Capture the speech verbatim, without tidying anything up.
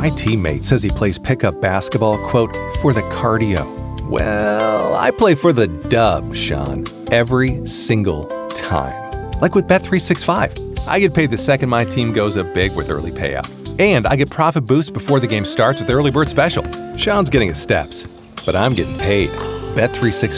My teammate says he plays pickup basketball, quote, for the cardio. Well, I play for the dub, Sean, every single time. Like with Bet three sixty-five. I get paid the second my team goes up big with early payout. And I get profit boost before the game starts with the early bird special. Sean's getting his steps, but I'm getting paid. Bet three sixty-five.